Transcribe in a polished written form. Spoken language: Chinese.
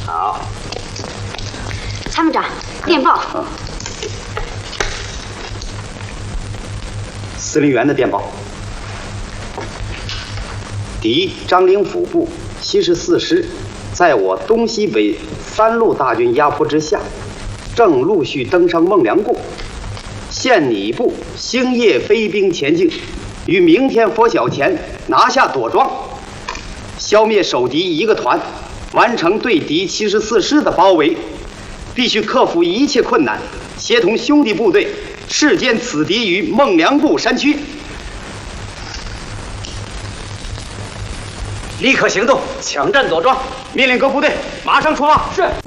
好， 参谋长，电报。 司令员的电报：敌张灵甫部74师，在我东西北3路大军压迫之下，正陆续登上孟良崮。现你部星夜飞兵前进，于明天拂晓前拿下朵庄，消灭守敌1个团，完成对敌74师的包围。必须克服一切困难，协同兄弟部队誓歼此敌于孟良崮山区。立刻行动，抢占朵庄！命令各部队马上出发。是。